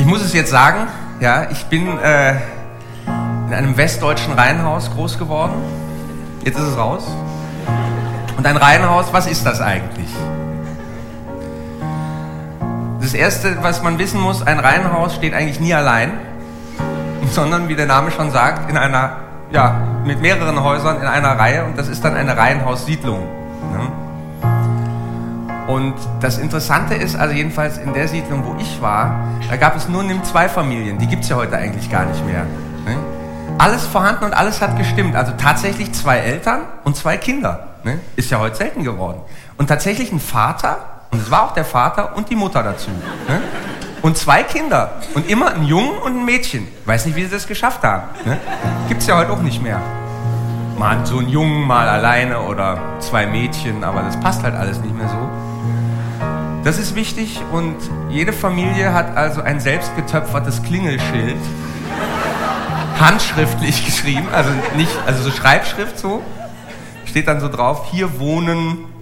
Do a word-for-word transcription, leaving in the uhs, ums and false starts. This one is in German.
muss es jetzt sagen, ja, ich bin äh, in einem westdeutschen Reihenhaus groß geworden. Jetzt ist es raus. Und ein Reihenhaus, was ist das eigentlich? Das Erste, was man wissen muss, ein Reihenhaus steht eigentlich nie allein, sondern, wie der Name schon sagt, in einer, ja, mit mehreren Häusern in einer Reihe, und das ist dann eine Reihenhaussiedlung. Ne? Und das Interessante ist, also jedenfalls in der Siedlung, wo ich war, da gab es nur nimm zwei Familien, die gibt es ja heute eigentlich gar nicht mehr. Ne? Alles vorhanden und alles hat gestimmt, also tatsächlich zwei Eltern und zwei Kinder, ne? Ist ja heute selten geworden. Und tatsächlich ein Vater, und es war auch der Vater und die Mutter dazu. Ne? Und zwei Kinder und immer ein Jungen und ein Mädchen. Ich weiß nicht, wie sie das geschafft haben. Ne? Gibt es ja heute auch nicht mehr. Mal so einen Jungen, mal alleine oder zwei Mädchen, aber das passt halt alles nicht mehr so. Das ist wichtig, und jede Familie hat also ein selbst getöpfertes Klingelschild, handschriftlich geschrieben, also nicht, also so Schreibschrift so, steht dann so drauf, hier wohnen